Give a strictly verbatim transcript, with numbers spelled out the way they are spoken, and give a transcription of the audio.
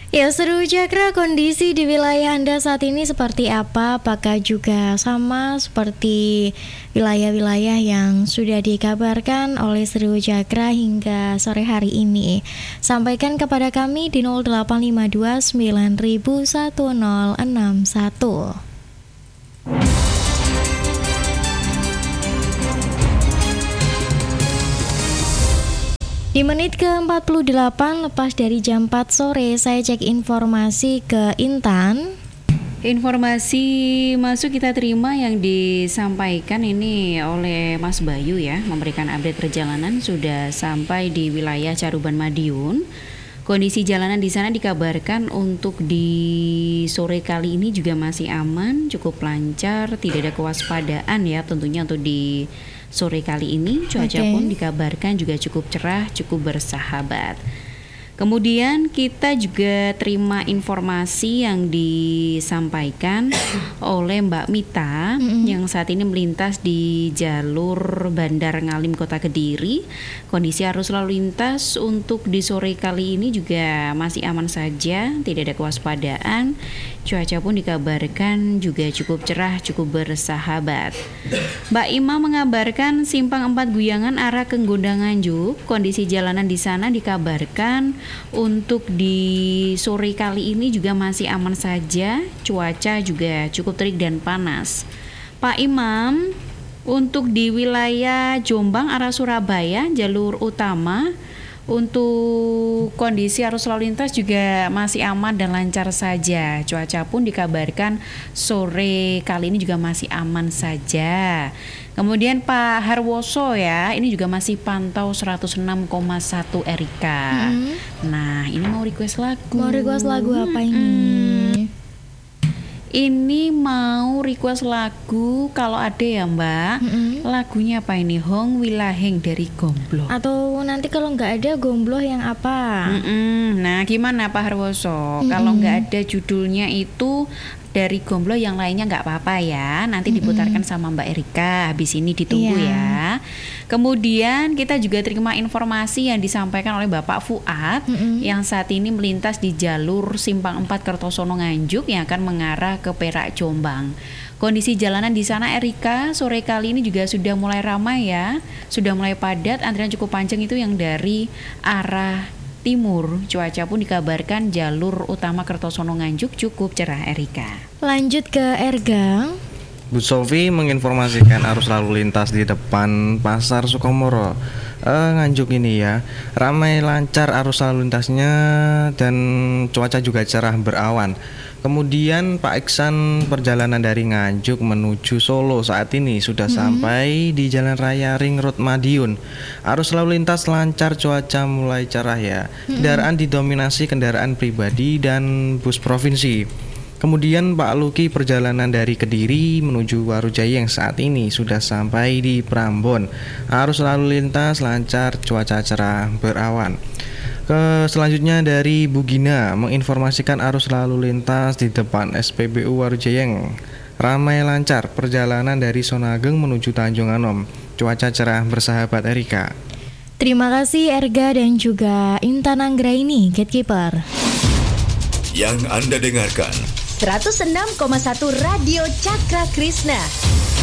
Ya, Seru Cakra, kondisi di wilayah Anda saat ini seperti apa? Apakah juga sama seperti wilayah-wilayah yang sudah dikabarkan oleh Seru Cakra hingga sore hari ini? Sampaikan kepada kami di nol delapan lima dua sembilan nol satu nol enam satu. Di menit ke empat puluh delapan lepas dari jam empat sore, saya cek informasi ke Intan. Informasi masuk kita terima yang disampaikan ini oleh Mas Bayu ya, memberikan update perjalanan sudah sampai di wilayah Caruban Madiun. Kondisi jalanan di sana dikabarkan untuk di sore kali ini juga masih aman, cukup lancar, tidak ada kewaspadaan ya tentunya untuk di sore kali ini. Cuaca okay. pun dikabarkan juga cukup cerah, cukup bersahabat. Kemudian kita juga terima informasi yang disampaikan oleh Mbak Mita mm-hmm. yang saat ini melintas di jalur Bandar Ngalim Kota Kediri. Kondisi arus lalu lintas untuk di sore kali ini juga masih aman saja, tidak ada kewaspadaan. Cuaca pun dikabarkan juga cukup cerah, cukup bersahabat. Mbak Ima mengabarkan simpang empat Guyangan arah ke Gondang Nganjuk. Kondisi jalanan di sana dikabarkan untuk di sore kali ini juga masih aman saja, cuaca juga cukup terik dan panas. Pak Imam, untuk di wilayah Jombang arah Surabaya jalur utama untuk kondisi arus lalu lintas juga masih aman dan lancar saja. Cuaca pun dikabarkan sore kali ini juga masih aman saja. Kemudian Pak Harwoso ya, ini juga masih pantau seratus enam koma satu R I K. Mm-hmm. Nah, ini mau request lagu. Mau request lagu apa ini? Mm-hmm. Ini mau request lagu kalau ada ya Mbak. Mm-hmm. Lagunya apa ini? Hong Wilaheng dari Gombloh. Atau nanti kalau nggak ada Gombloh yang apa? Mm-mm. Nah gimana Pak Harwoso? Mm-hmm. Kalau nggak ada judulnya itu dari Gombloh, yang lainnya nggak apa-apa ya. Nanti mm-hmm. diputarkan sama Mbak Erika. Habis ini ditunggu yeah. ya. Kemudian kita juga terima informasi yang disampaikan oleh Bapak Fuad mm-hmm. yang saat ini melintas di jalur Simpang empat Kertosono Nganjuk yang akan mengarah ke Perak Jombang. Kondisi jalanan di sana Erika sore kali ini juga sudah mulai ramai ya, sudah mulai padat, antrian cukup panjang itu yang dari arah timur. Cuaca pun dikabarkan jalur utama Kertosono Nganjuk cukup cerah Erika. Lanjut ke Ergang. Bu Sofi menginformasikan arus lalu lintas di depan Pasar Sukomoro eh, Nganjuk ini ya, ramai lancar arus lalu lintasnya dan cuaca juga cerah berawan. Kemudian Pak Iksan, perjalanan dari Nganjuk menuju Solo saat ini sudah mm-hmm. sampai di Jalan Raya Ring Road Madiun. Arus lalu lintas lancar, cuaca mulai cerah ya. Mm-hmm. Kendaraan didominasi kendaraan pribadi dan bus provinsi. Kemudian Pak Luki, perjalanan dari Kediri menuju Warujaya yang saat ini sudah sampai di Prambon. Arus lalu lintas lancar, cuaca cerah berawan. Ke selanjutnya dari Bu Gina menginformasikan arus lalu lintas di depan S P B U Warujaya yang ramai lancar, perjalanan dari Sonageng menuju Tanjung Anom. Cuaca cerah bersahabat Erika. Terima kasih Erga dan juga Intan Anggraini, Gatekeeper. Yang Anda dengarkan seratus enam koma satu Radio Cakra Krishna.